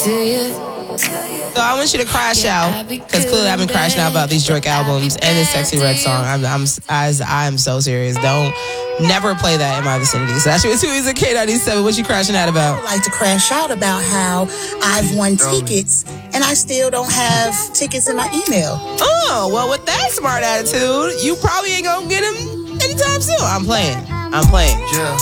So I want you to crash out, because clearly I've been crashing out about these Drake albums and this Sexy Red song. I'm so serious. Don't never play that in my vicinity. So that's what's at K97. What you crashing out about? I would like to crash out about how I've won tickets and I still don't have tickets in my email. Oh, well, with that smart attitude, you probably ain't gonna get them anytime soon. I'm playing. Yeah.